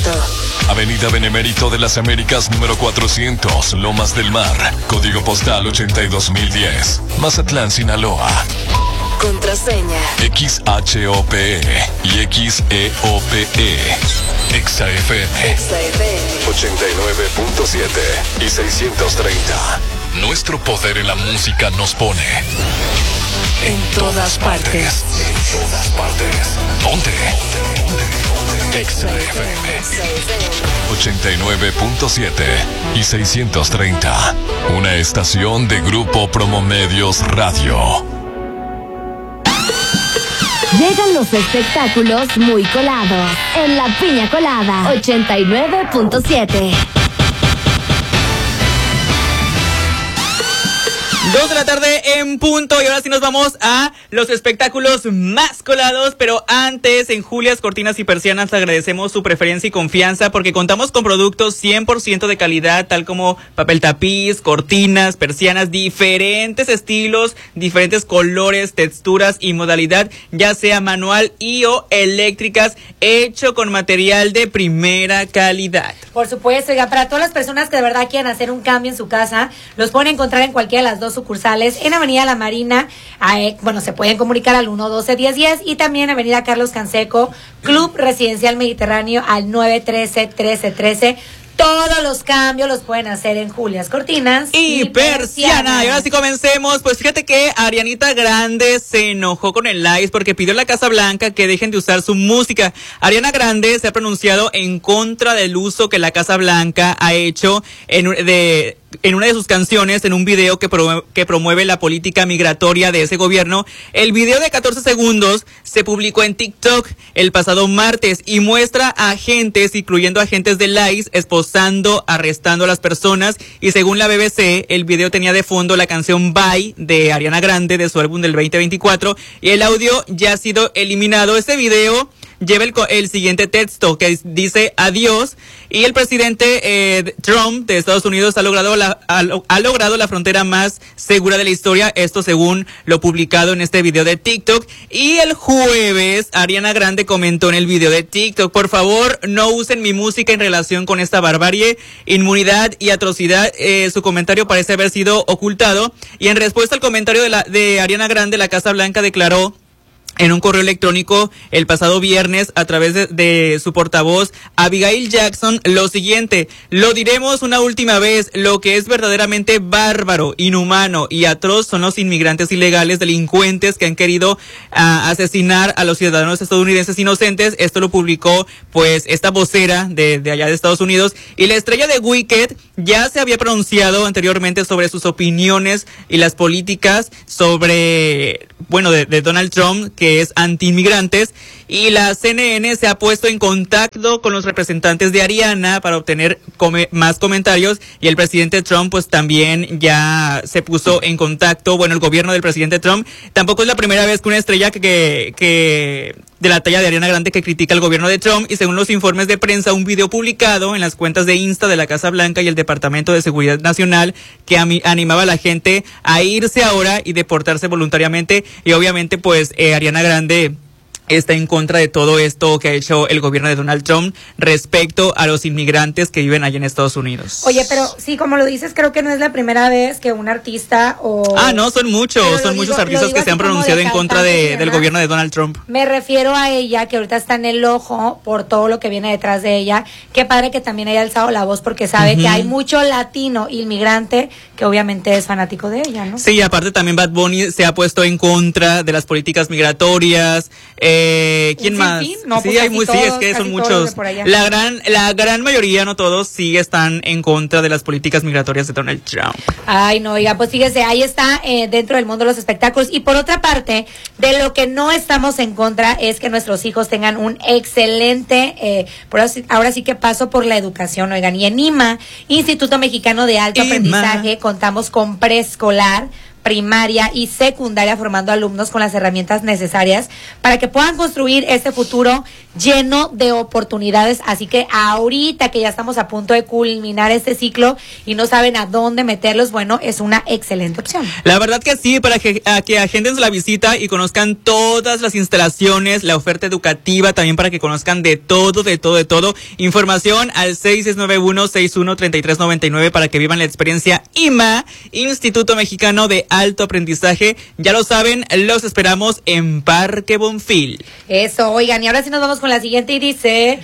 Guanajuato. Avenida Benemérito de las Américas número 400, Lomas del Mar, código postal 82010, Mazatlán, Sinaloa. Contraseña XHOPE y XEOPE. XFM 89.7 y 630. Nuestro poder en la música nos pone en todas partes. En todas partes. Ponte. XFM 89.7 y 630. Una estación de Grupo Promomedios Radio. Llegan los espectáculos muy colados en La Piña Colada 89.7. 2 de la tarde en punto y ahora sí nos vamos a los espectáculos más colados, pero antes en Julias Cortinas y Persianas agradecemos su preferencia y confianza porque contamos con productos 100% de calidad, tal como papel tapiz, cortinas, persianas, diferentes estilos, diferentes colores, texturas y modalidad, ya sea manual y o eléctricas, hecho con material de primera calidad. Por supuesto, oiga, para todas las personas que de verdad quieran hacer un cambio en su casa, los pueden encontrar en cualquiera de las dos sucursales, en Avenida La Marina, se pueden comunicar al 112-1010 y también Avenida Carlos Canseco, Club Residencial Mediterráneo al 913-1313. Todos los cambios los pueden hacer en Julias Cortinas y Persiana. Y ahora sí comencemos. Pues fíjate que Arianita Grande se enojó con el Lice porque pidió a la Casa Blanca que dejen de usar su música. Ariana Grande se ha pronunciado en contra del uso que la Casa Blanca ha hecho en una de sus canciones, en un video que promueve la política migratoria de ese gobierno. El video de 14 segundos se publicó en TikTok el pasado martes y muestra a agentes, incluyendo agentes de Lice, esposando, arrestando a las personas, y según la BBC, el video tenía de fondo la canción Bye de Ariana Grande de su álbum del 2024 y el audio ya ha sido eliminado. Este video lleva el siguiente texto que dice adiós, y el presidente Trump de Estados Unidos ha logrado la frontera más segura de la historia, esto según lo publicado en este video de TikTok. Y el jueves Ariana Grande comentó en el video de TikTok: por favor no usen mi música en relación con esta barbarie, inmunidad y atrocidad. Su comentario parece haber sido ocultado, y en respuesta al comentario de Ariana Grande, la Casa Blanca declaró en un correo electrónico el pasado viernes a través de su portavoz Abigail Jackson lo siguiente: lo diremos una última vez, lo que es verdaderamente bárbaro, inhumano y atroz son los inmigrantes ilegales, delincuentes que han querido asesinar a los ciudadanos estadounidenses inocentes. Esto lo publicó pues esta vocera de allá de Estados Unidos. Y la estrella de Wicked ya se había pronunciado anteriormente sobre sus opiniones y las políticas de Donald Trump, que es anti-inmigrantes, y la CNN se ha puesto en contacto con los representantes de Ariana para obtener más comentarios, y el presidente Trump pues también ya se puso en contacto, el gobierno del presidente Trump. Tampoco es la primera vez que una estrella que de la talla de Ariana Grande que critica al gobierno de Trump, y según los informes de prensa, un video publicado en las cuentas de Insta de la Casa Blanca y el Departamento de Seguridad Nacional que animaba a la gente a irse ahora y deportarse voluntariamente, y obviamente pues Ariana Grande está en contra de todo esto que ha hecho el gobierno de Donald Trump respecto a los inmigrantes que viven allá en Estados Unidos. Oye, pero sí, como lo dices, creo que no es la primera vez que un artista son muchos artistas que se han pronunciado en contra del gobierno de Donald Trump. Me refiero a ella, que ahorita está en el ojo por todo lo que viene detrás de ella. Qué padre que también haya alzado la voz, porque sabe que hay mucho latino inmigrante que obviamente es fanático de ella, ¿no? Sí, aparte también Bad Bunny se ha puesto en contra de las políticas migratorias. ¿Quién más? No, sí, es que son muchos. La gran mayoría, no todos, sí están en contra de las políticas migratorias de Donald Trump. Ay, no, oiga, pues fíjese, ahí está dentro del mundo de los espectáculos. Y por otra parte, de lo que no estamos en contra es que nuestros hijos tengan un excelente, ahora sí que paso por la educación, oigan. Y en IMA, Instituto Mexicano de Alto Aprendizaje, contamos con preescolar, primaria y secundaria, formando alumnos con las herramientas necesarias para que puedan construir este futuro lleno de oportunidades. Así que ahorita que ya estamos a punto de culminar este ciclo y no saben a dónde meterlos, bueno, es una excelente opción. La verdad que sí, para que agenden la visita y conozcan todas las instalaciones, la oferta educativa, también para que conozcan de todo. Información al 6691-613399 para que vivan la experiencia IMA, Instituto Mexicano de Alto Aprendizaje. Ya lo saben, los esperamos en Parque Bonfil. Eso, oigan, y ahora sí nos vamos con la siguiente y dice...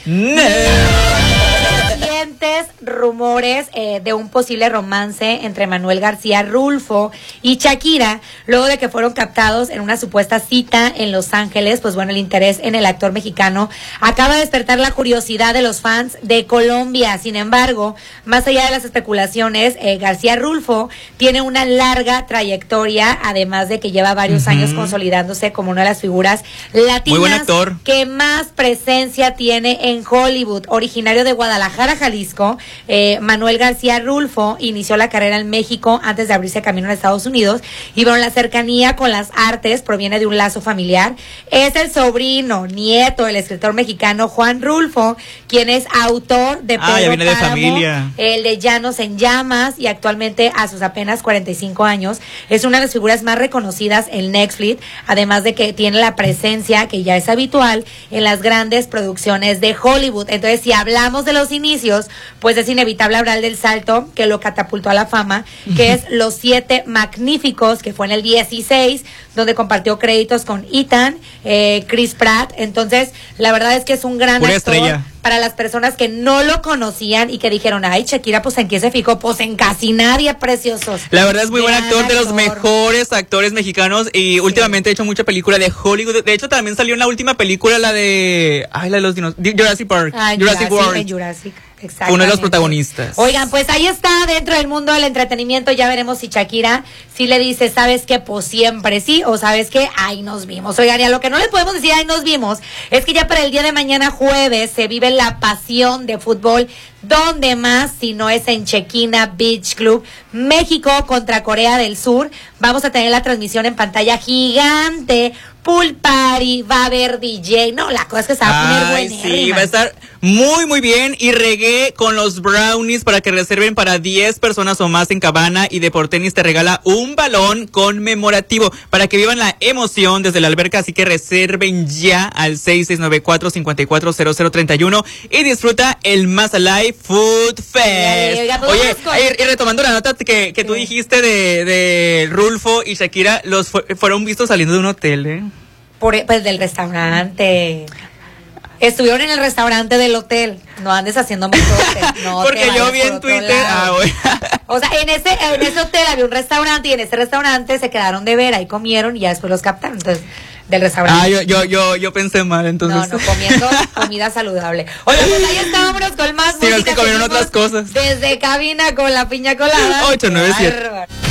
Siguientes rumores de un posible romance entre Manuel García Rulfo y Shakira, luego de que fueron captados en una supuesta cita en Los Ángeles. Pues bueno, el interés en el actor mexicano acaba de despertar la curiosidad de los fans de Colombia. Sin embargo, más allá de las especulaciones, García Rulfo tiene una larga trayectoria, además de que lleva varios años consolidándose como una de las figuras latinas muy buen actor, que más presencia tiene en Hollywood. Originario de Guadalajara, Jalisco, Manuel García Rulfo inició la carrera en México antes de abrirse camino en Estados Unidos, y bueno, la cercanía con las artes proviene de un lazo familiar. Es el sobrino, nieto del escritor mexicano Juan Rulfo, quien es autor de Pedro ya viene de Páramo, familia, el de Llanos en Llamas, y actualmente a sus apenas 45 años es una de las figuras más reconocidas en Netflix, además de que tiene la presencia que ya es habitual en las grandes producciones de Hollywood. Entonces, si hablamos de los inicios, pues es inevitable hablar del salto que lo catapultó a la fama, que es Los Siete Magníficos, que fue en el 16, donde compartió créditos con Ethan, Chris Pratt. Entonces, la verdad es que es un gran pura actor. Estrella. Para las personas que no lo conocían y que dijeron, ay, Shakira, pues ¿en qué se fijó? Pues en casi nadie, preciosos. La verdad es muy buen Gran actor, de los actor. mejores actores mexicanos, y últimamente ha hecho mucha película de Hollywood. De hecho, también salió en la última película, la de los dinosaurios, Jurassic Park, Jurassic World. en Jurassic. Uno de los protagonistas. Oigan, pues ahí está, dentro del mundo del entretenimiento. Ya veremos si Shakira sí le dice, ¿sabes qué? Pues siempre sí, o ¿sabes qué? Ahí nos vimos. Oigan, y a lo que no les podemos decir, ahí nos vimos, es que ya para el día de mañana jueves se vive la pasión de fútbol. ¿Dónde más si no es en Chequina Beach Club? México contra Corea del Sur. Vamos a tener la transmisión en pantalla gigante. Pool party, va a haber DJ. No, la cosa es que se va a poner buena. Sí, va a estar muy bien. Y reggae con los brownies para que reserven para 10 personas o más en Cabana. Y Deportenis te regala un balón conmemorativo para que vivan la emoción desde la alberca. Así que reserven ya al 6694-540031 y disfruta el Más Alive Food Fest. Oye, y retomando la nota que tú dijiste de Rulfo y Shakira, los fueron vistos saliendo de un hotel, ¿eh? Pues del restaurante. Estuvieron en el restaurante del hotel. No andes haciendo motote. No, porque yo vi en Twitter. O sea, en ese hotel había un restaurante y en ese restaurante se quedaron de ver, ahí comieron y ya después los captaron. Entonces, del restaurante. Yo pensé mal, entonces. No, comiendo comida saludable. Oye, pues ahí estábamos con más música. Sí, es que comieron otras cosas. Desde cabina con la piña colada. 897.